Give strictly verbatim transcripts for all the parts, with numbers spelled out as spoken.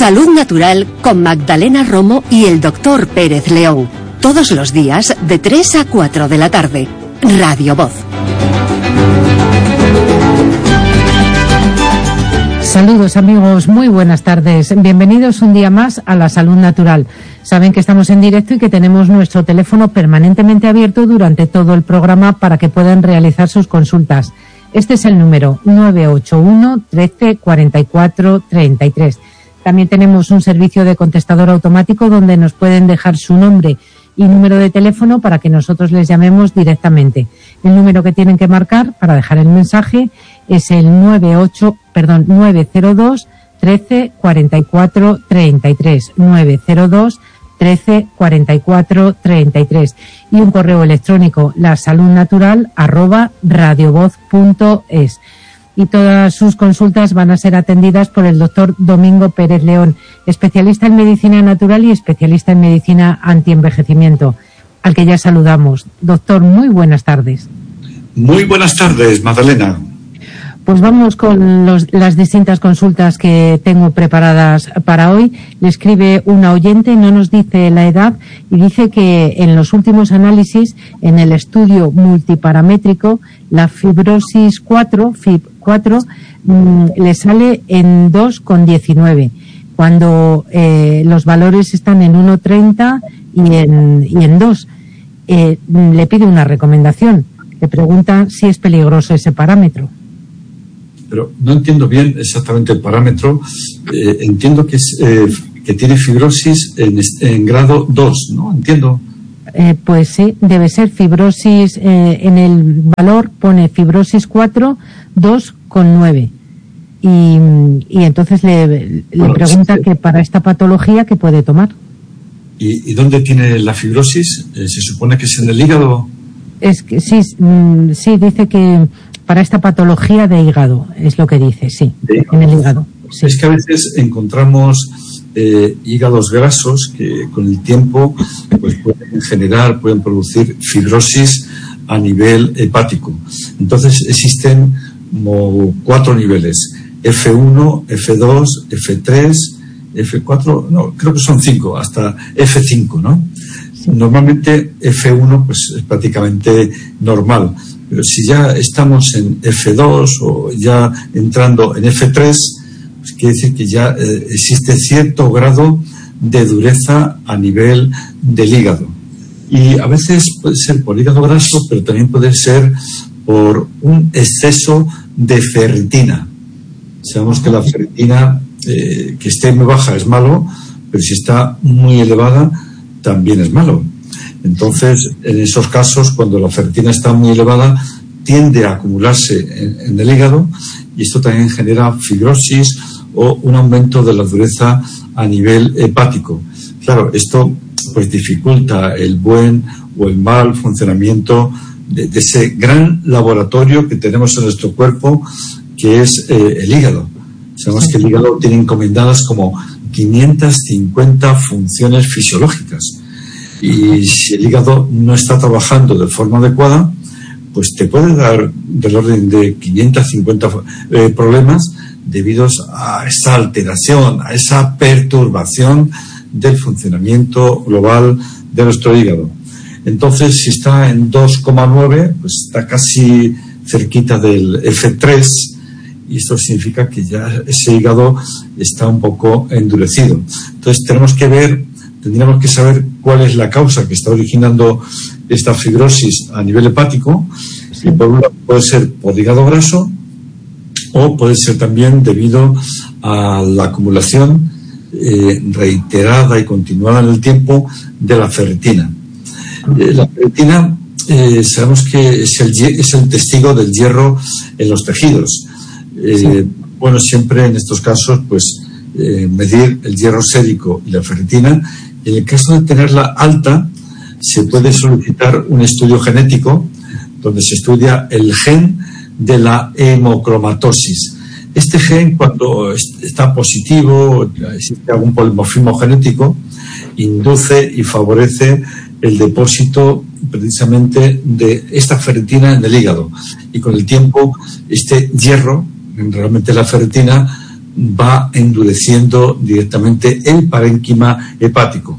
Salud Natural con Magdalena Romo y el doctor Pérez León. Todos los días de tres a cuatro de la tarde. Radio Voz. Saludos amigos, muy buenas tardes. Bienvenidos un día más a la Salud Natural. Saben que estamos en directo y que tenemos nuestro teléfono permanentemente abierto durante todo el programa para que puedan realizar sus consultas. Este es el número nueve ocho uno, trece, cuarenta y cuatro, treinta y tres. También tenemos un servicio de contestador automático donde nos pueden dejar su nombre y número de teléfono para que nosotros les llamemos directamente. El número que tienen que marcar para dejar el mensaje es el nueve ocho, perdón, nueve cero dos, trece, cuarenta y cuatro, treinta y tres, nueve cero dos, trece, cuarenta y cuatro, treinta y tres, y un correo electrónico lasaludnatural arroba radiovoz punto es. Y todas sus consultas van a ser atendidas por el doctor Domingo Pérez León, especialista en medicina natural y especialista en medicina antienvejecimiento, al que ya saludamos. Doctor, muy buenas tardes. Muy buenas tardes, Magdalena. Pues vamos con los, las distintas consultas que tengo preparadas para hoy. Le escribe una oyente, no nos dice la edad, y dice que en los últimos análisis, en el estudio multiparamétrico, la fibrosis cuatro, F I B cuatro, mmm, le sale en dos coma diecinueve, cuando eh, los valores están en uno coma treinta y en, y en dos. Eh, le pide una recomendación. Le pregunta si es peligroso ese parámetro. Pero no entiendo bien exactamente el parámetro. Eh, entiendo que es eh, que tiene fibrosis en, en grado dos, ¿no? Entiendo. Eh, pues sí, debe ser fibrosis, eh, en el valor pone fibrosis cuatro, dos coma nueve. Y, y entonces le, le bueno, pregunta sí, que para esta patología, ¿qué puede tomar? ¿Y, y dónde tiene la fibrosis? Eh, ¿Se supone que es en el hígado? Es que sí, mm, sí, dice que para esta patología de hígado, es lo que dice, sí, en el hígado. Sí. Es que a veces encontramos eh, hígados grasos que con el tiempo pues pueden generar, pueden producir fibrosis a nivel hepático. Entonces existen como cuatro niveles: F uno, F dos, F tres, F cuatro, no, creo que son cinco, hasta F cinco, ¿no? Sí. Normalmente F uno pues es prácticamente normal. Pero si ya estamos en F dos o ya entrando en F tres, pues quiere decir que ya eh, existe cierto grado de dureza a nivel del hígado. Y a veces puede ser por hígado graso, pero también puede ser por un exceso de ferritina. Sabemos que la ferritina, eh, que esté muy baja es malo, pero si está muy elevada también es malo. Entonces, en esos casos, cuando la ferritina está muy elevada, tiende a acumularse en, en el hígado, y esto también genera fibrosis o un aumento de la dureza a nivel hepático. Claro, esto pues dificulta el buen o el mal funcionamiento de, de ese gran laboratorio que tenemos en nuestro cuerpo, que es eh, el hígado. Sabemos que el hígado tiene encomendadas como quinientas cincuenta funciones fisiológicas. Y si el hígado no está trabajando de forma adecuada, pues te puede dar del orden de quinientos cincuenta eh, problemas debido a esa alteración, a esa perturbación del funcionamiento global de nuestro hígado. Entonces, si está en dos coma nueve, pues está casi cerquita del F tres, y esto significa que ya ese hígado está un poco endurecido. Entonces, tenemos que ver Tendríamos que saber cuál es la causa que está originando esta fibrosis a nivel hepático. Sí. Y por un lado puede ser por hígado graso, o puede ser también debido a la acumulación eh, reiterada y continuada en el tiempo de la ferritina. Eh, la ferritina eh, sabemos que es el, es el testigo del hierro en los tejidos. Eh, sí. Bueno, siempre en estos casos, pues eh, medir el hierro sérico y la ferritina. En el caso de tenerla alta, se puede solicitar un estudio genético donde se estudia el gen de la hemocromatosis. Este gen, cuando está positivo, existe algún polimorfismo genético, induce y favorece el depósito precisamente de esta ferritina en el hígado. Y con el tiempo, este hierro, realmente la ferritina, va endureciendo directamente el parénquima hepático.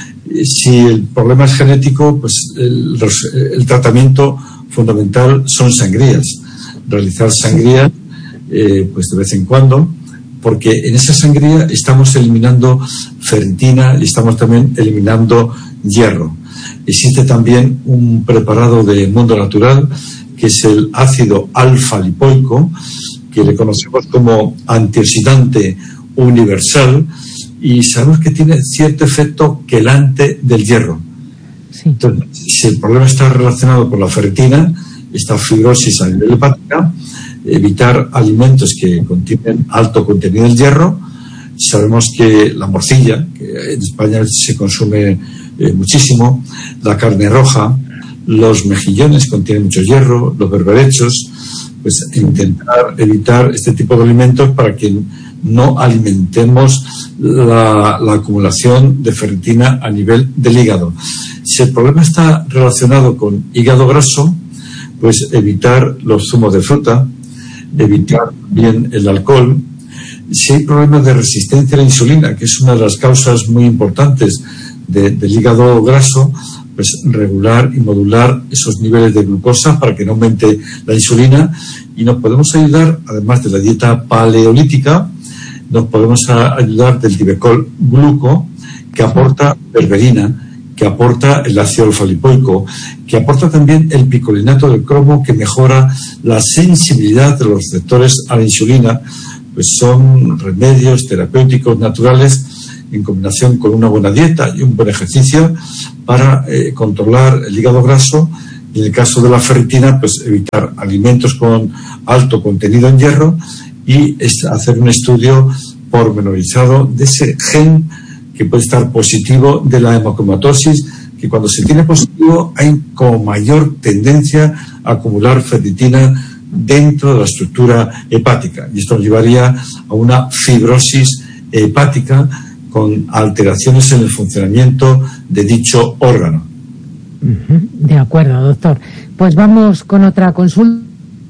Si el problema es genético, pues el, el tratamiento fundamental son sangrías. Realizar sangrías eh, pues de vez en cuando, porque en esa sangría estamos eliminando ferritina y estamos también eliminando hierro. Existe también un preparado de Mundo Natural que es el ácido alfa-lipoico, que le conocemos como antioxidante universal, y sabemos que tiene cierto efecto quelante del hierro. Sí. Entonces, si el problema está relacionado con la ferritina, esta fibrosis a nivel hepática, evitar alimentos que contienen alto contenido de hierro. Sabemos que la morcilla, que en España se consume eh, muchísimo, la carne roja, los mejillones contienen mucho hierro, los berberechos, pues intentar evitar este tipo de alimentos para que no alimentemos la, la acumulación de ferritina a nivel del hígado. Si el problema está relacionado con hígado graso, pues evitar los zumos de fruta, evitar bien el alcohol. Si hay problemas de resistencia a la insulina, que es una de las causas muy importantes de, del hígado graso, pues regular y modular esos niveles de glucosa para que no aumente la insulina. Y nos podemos ayudar, además de la dieta paleolítica, nos podemos ayudar del tibecol gluco, que aporta berberina, que aporta el ácido alfa-lipoico, que aporta también el picolinato del cromo, que mejora la sensibilidad de los receptores a la insulina. Pues son remedios terapéuticos naturales en combinación con una buena dieta y un buen ejercicio para eh, controlar el hígado graso. Y en el caso de la ferritina, pues evitar alimentos con alto contenido en hierro y hacer un estudio pormenorizado de ese gen que puede estar positivo de la hemocromatosis, que cuando se tiene positivo hay como mayor tendencia a acumular ferritina dentro de la estructura hepática. Y esto nos llevaría a una fibrosis hepática con alteraciones en el funcionamiento de dicho órgano. De acuerdo, doctor. Pues vamos con otra consulta.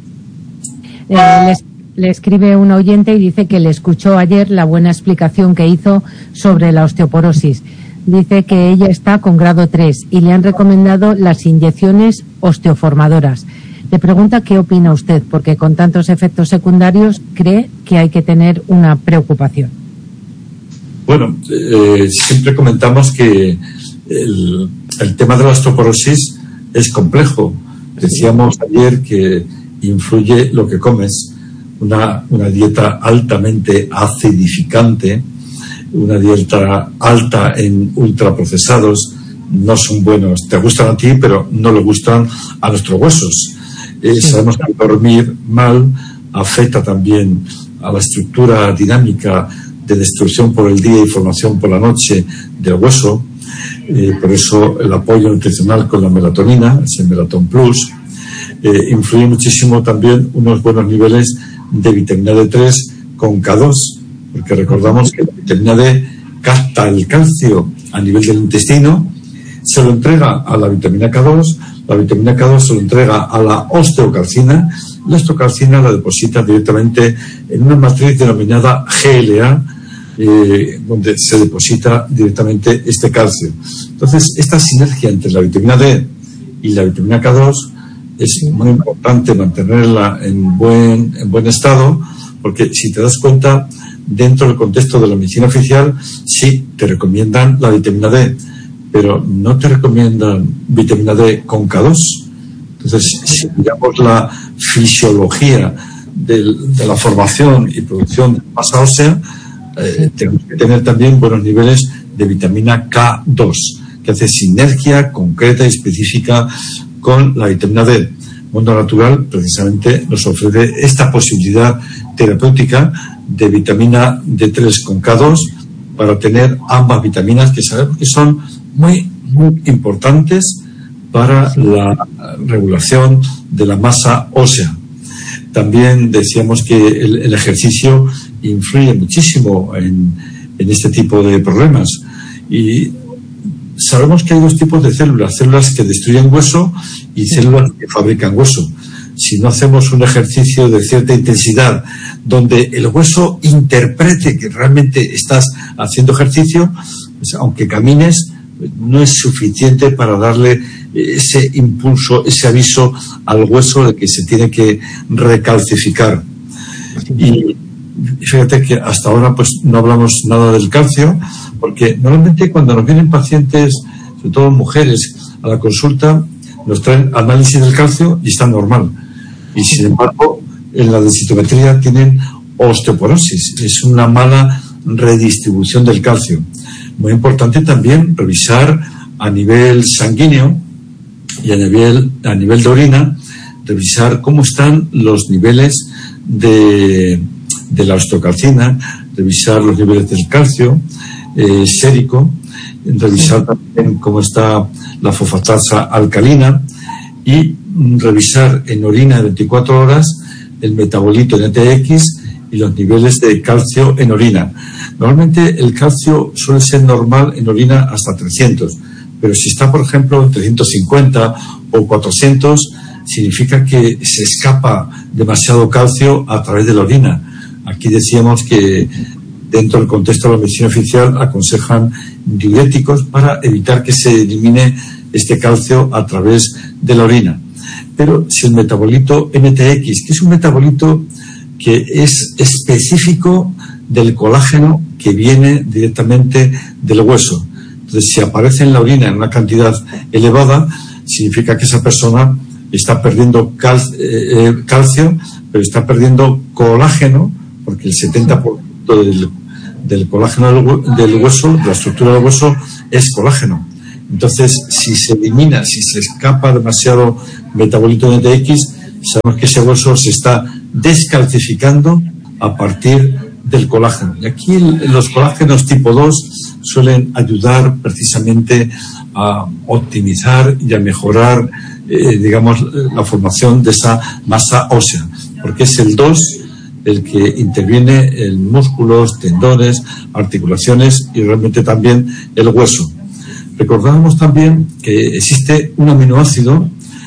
Eh, les, le escribe un oyente y dice que le escuchó ayer la buena explicación que hizo sobre la osteoporosis. Dice que ella está con grado tres y le han recomendado las inyecciones osteoformadoras. Le pregunta qué opina usted, porque con tantos efectos secundarios cree que hay que tener una preocupación. Bueno, eh, siempre comentamos que el, el tema de la osteoporosis es complejo. Decíamos ayer que influye lo que comes, una, una dieta altamente acidificante, una dieta alta en ultraprocesados, no son buenos. Te gustan a ti, pero no le gustan a nuestros huesos. Eh, sí. Sabemos que dormir mal afecta también a la estructura dinámica de destrucción por el día y formación por la noche del hueso. Eh, por eso el apoyo nutricional con la melatonina, ese Melaton Plus, eh, influye muchísimo también unos buenos niveles de vitamina D tres con K dos, porque recordamos que la vitamina D capta el calcio a nivel del intestino, se lo entrega a la vitamina K dos, la vitamina K dos se lo entrega a la osteocalcina, la osteocalcina la deposita directamente en una matriz denominada G L A, eh, donde se deposita directamente este calcio. Entonces, esta sinergia entre la vitamina D y la vitamina K dos es muy importante mantenerla en buen, en buen estado, porque si te das cuenta, dentro del contexto de la medicina oficial, sí te recomiendan la vitamina D, pero no te recomiendan vitamina D con K dos. Entonces, si miramos la fisiología del, de la formación y producción de masa ósea, eh, tenemos que tener también buenos niveles de vitamina K dos, que hace sinergia concreta y específica con la vitamina D. Mundo Natural precisamente nos ofrece esta posibilidad terapéutica de vitamina D tres con K dos para tener ambas vitaminas que sabemos que son muy, muy importantes para la regulación de la masa ósea. También decíamos que el, el ejercicio influye muchísimo en, en este tipo de problemas. Y sabemos que hay dos tipos de células, células que destruyen hueso y células que fabrican hueso. si no hacemos un ejercicio de cierta intensidad, donde el hueso interprete que realmente estás haciendo ejercicio, pues aunque camines, no es suficiente para darle ese impulso, ese aviso al hueso de que se tiene que recalcificar. Y fíjate que hasta ahora pues no hablamos nada del calcio, porque normalmente cuando nos vienen pacientes, sobre todo mujeres, a la consulta, nos traen análisis del calcio y está normal. Y sin embargo, en la densitometría tienen osteoporosis. Es una mala redistribución del calcio. Muy importante también revisar a nivel sanguíneo y a nivel, a nivel de orina, revisar cómo están los niveles de, de la osteocalcina, revisar los niveles del calcio eh, sérico, revisar también cómo está la fosfatasa alcalina y revisar en orina de veinticuatro horas el metabolito N T X y los niveles de calcio en orina. Normalmente el calcio suele ser normal en orina hasta trescientos, pero si está, por ejemplo, en trescientos cincuenta o cuatrocientos, significa que se escapa demasiado calcio a través de la orina. Aquí decíamos que dentro del contexto de la medicina oficial aconsejan diuréticos para evitar que se elimine este calcio a través de la orina. Pero si el metabolito N T X, que es un metabolito que es específico del colágeno que viene directamente del hueso, entonces si aparece en la orina en una cantidad elevada, significa que esa persona está perdiendo cal, eh, calcio, pero está perdiendo colágeno, porque el setenta por ciento del, del colágeno del, del hueso, de la estructura del hueso, es colágeno. Entonces, si se elimina, si se escapa demasiado metabolito N T X, sabemos que ese hueso se está descalcificando a partir del colágeno. Y aquí los colágenos tipo dos suelen ayudar precisamente a optimizar y a mejorar, eh, digamos, la formación de esa masa ósea, porque es el dos el que interviene en músculos, tendones, articulaciones y realmente también el hueso. Recordamos también que existe un aminoácido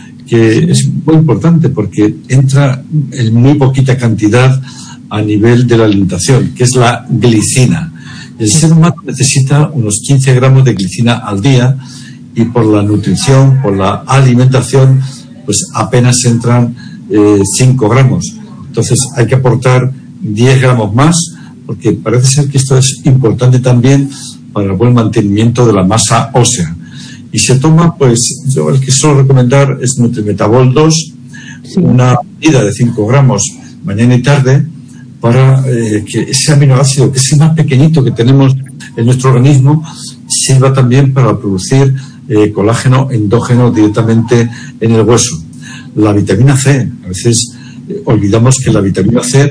que es muy importante porque entra en muy poquita cantidad a nivel de la alimentación, que es la glicina. El ser humano necesita unos quince gramos de glicina al día y por la nutrición, por la alimentación, pues apenas entran eh, cinco gramos. Entonces hay que aportar diez gramos más porque parece ser que esto es importante también para el buen mantenimiento de la masa ósea. Y se toma, pues, yo el que suelo recomendar es Nutrimetabol dos, sí, una medida de cinco gramos mañana y tarde, para eh, que ese aminoácido, que es el más pequeñito que tenemos en nuestro organismo, sirva también para producir eh, colágeno endógeno directamente en el hueso. La vitamina C, a veces eh, olvidamos que la vitamina C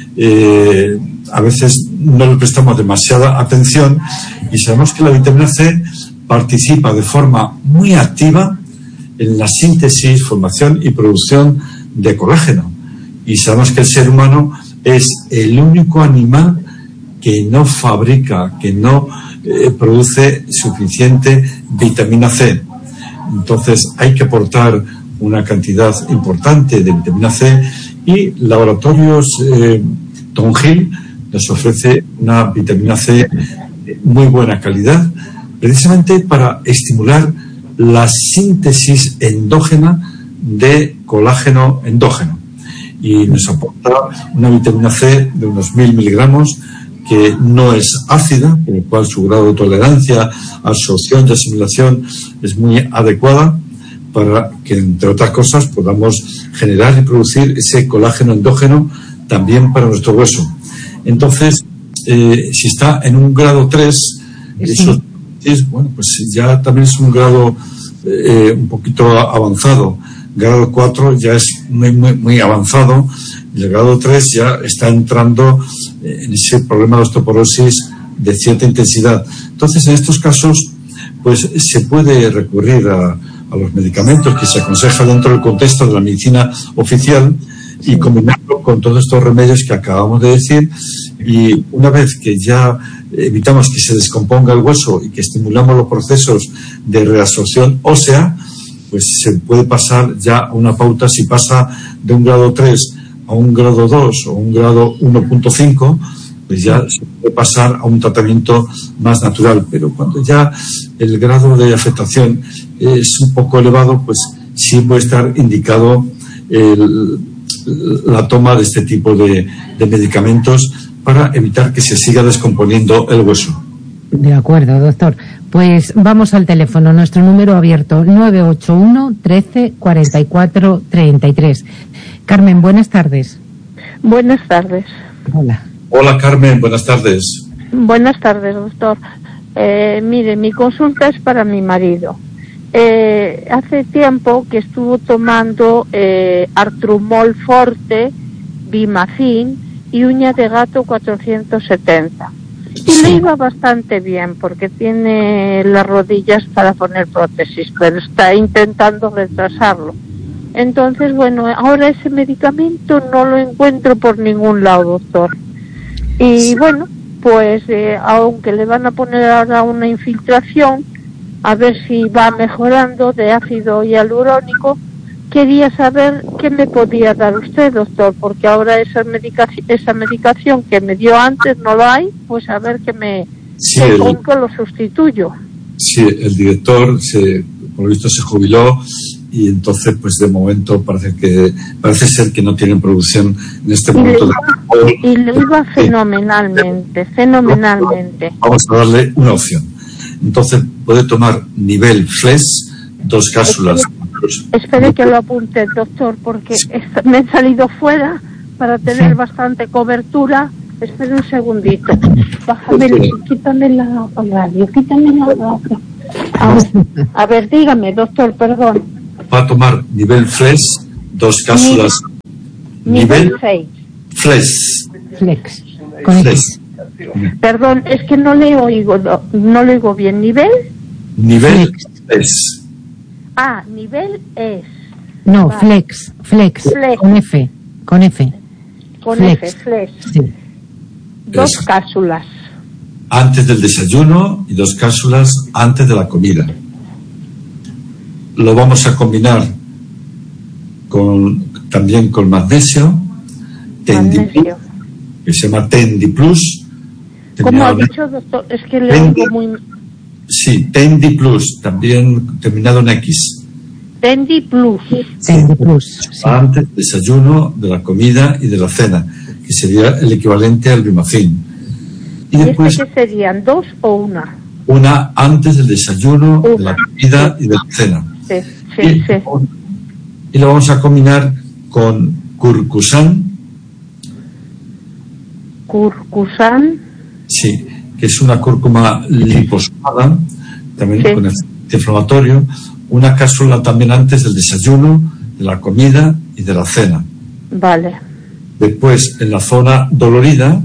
eh, a veces no le prestamos demasiada atención y sabemos que la vitamina C participa de forma muy activa en la síntesis, formación y producción de colágeno. Y sabemos que el ser humano es el único animal que no fabrica, que no eh, produce suficiente vitamina C. Entonces hay que aportar una cantidad importante de vitamina C y Laboratorios eh, Tongil nos ofrece una vitamina C de muy buena calidad, precisamente para estimular la síntesis endógena de colágeno endógeno. Y nos aporta una vitamina C de unos mil miligramos que no es ácida, por lo cual su grado de tolerancia, absorción y asimilación es muy adecuada para que, entre otras cosas, podamos generar y producir ese colágeno endógeno también para nuestro hueso. Entonces, eh, si está en un grado tres, sí, eso es, bueno, pues ya también es un grado eh, un poquito avanzado. Grado cuatro ya es muy, muy, muy avanzado y el grado tres ya está entrando en ese problema de osteoporosis de cierta intensidad. Entonces, en estos casos, pues se puede recurrir a, a los medicamentos que se aconseja dentro del contexto de la medicina oficial y combinarlo con todos estos remedios que acabamos de decir, y una vez que ya evitamos que se descomponga el hueso y que estimulamos los procesos de reabsorción ósea, pues se puede pasar ya a una pauta. Si pasa de un grado tres a un grado dos o un grado uno punto cinco, pues ya se puede pasar a un tratamiento más natural. Pero cuando ya el grado de afectación es un poco elevado, pues sí puede estar indicado el, la toma de este tipo de, de medicamentos para evitar que se siga descomponiendo el hueso. De acuerdo, doctor. Pues vamos al teléfono, nuestro número abierto, nueve ocho uno, trece, cuarenta y cuatro, treinta y tres. Carmen, buenas tardes. Buenas tardes. Hola. Hola, Carmen, buenas tardes. Buenas tardes, doctor. Eh, mire, mi consulta es para mi marido. Eh, hace tiempo que estuvo tomando eh, Artrumol Forte, Bimacin y uña de gato cuatrocientos setenta. Y le iba bastante bien porque tiene las rodillas para poner prótesis, pero está intentando retrasarlo. Entonces, bueno, ahora ese medicamento no lo encuentro por ningún lado, doctor. Y bueno, pues eh, aunque le van a poner ahora una infiltración, a ver si va mejorando de ácido hialurónico, quería saber qué me podía dar usted, doctor, porque ahora esa medicación, esa medicación que me dio antes no la hay, pues a ver qué me, sí, qué, el, con qué lo sustituyo. Sí, el director, se, por lo visto, se jubiló y entonces, pues de momento parece que parece ser que no tienen producción en este Y momento. le iba, de... y le iba fenomenalmente, fenomenalmente. Vamos a darle una opción. Entonces puede tomar nivel Flex, dos cápsulas. Espere que lo apunte, doctor, porque Sí. est- me he salido fuera para tener Sí. bastante cobertura. Espere un segundito. Bájame, Sí. quítame la radio, quítame la radio. A ver, a ver, dígame, doctor, perdón. Va a tomar nivel Flex, dos cápsulas. Nivel seis. Flex. Flex. Con Flex. X. Perdón, es que no le oigo, do- no le oigo bien. ¿Nivel? Nivel Flex. Flex. Ah, nivel es. No, Vale. Flex. Flex. Flex. Con F. Con F. Con Flex. F, flex. Sí. Dos Eso. cápsulas. Antes del desayuno y dos cápsulas antes de la comida. Lo vamos a combinar con también con magnesio, Tendi, Magnesio. que se llama Tendi Plus. ¿Cómo ha terminado en- dicho, doctor? Es que le Tendi. oigo muy... Sí, Tendi Plus, también terminado en X. Tendi Plus. Tendi Plus. Sí. Antes del desayuno, de la comida y de la cena, que sería el equivalente al Bimacin. Y ¿Y después este qué serían? ¿Dos o una? una antes del desayuno, de la Una. comida y de la cena. Sí, y, sí, sí. y lo vamos a combinar con Curcusan, Curcusan. sí, que es una cúrcuma liposomada, también Sí. con efecto inflamatorio, una cápsula también antes del desayuno, de la comida y de la cena. Vale. Después, en la zona dolorida,